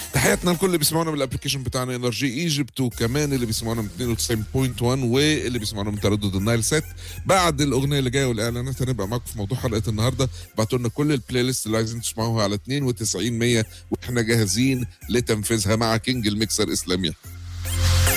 تحياتنا لكل اللي بيسمعونا بالابلكيشن بتاعنا انرجي ايجيبت، وكمان اللي بيسمعونا من 92.1 واللي بيسمعونا من تردد النايل سات. بعد الاغنيه اللي جايه والاعلانات هنبقى معاكم في موضوع حلقه النهارده. بعتوا لنا كل البلاي ليست اللي عايزين تسمعوها على 92 100 واحنا جاهزين لتنفيذها مع كينج الميكسر اسلامي.